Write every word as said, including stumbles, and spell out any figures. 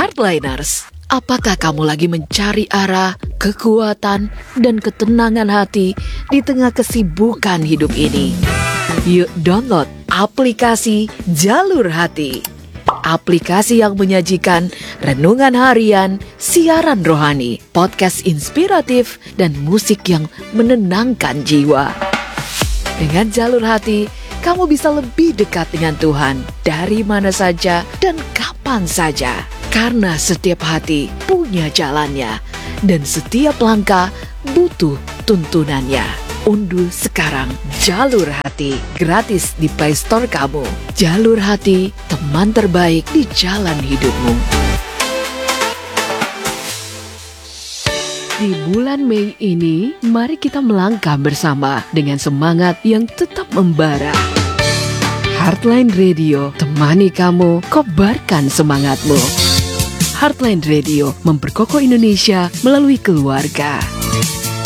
Heartliners, apakah kamu lagi mencari arah, kekuatan, dan ketenangan hati di tengah kesibukan hidup ini? Yuk download aplikasi Jalur Hati. Aplikasi yang menyajikan renungan harian, siaran rohani, podcast inspiratif, dan musik yang menenangkan jiwa. Dengan Jalur Hati, kamu bisa lebih dekat dengan Tuhan dari mana saja dan kapan saja. Karena setiap hati punya jalannya dan setiap langkah butuh tuntunannya. Unduh sekarang Jalur Hati gratis di Play Store kamu. Jalur Hati, teman terbaik di jalan hidupmu. Di bulan Mei ini, mari kita melangkah bersama dengan semangat yang tetap membara. Heartline Radio, temani kamu, kobarkan semangatmu. Heartline Radio memperkokoh Indonesia melalui keluarga.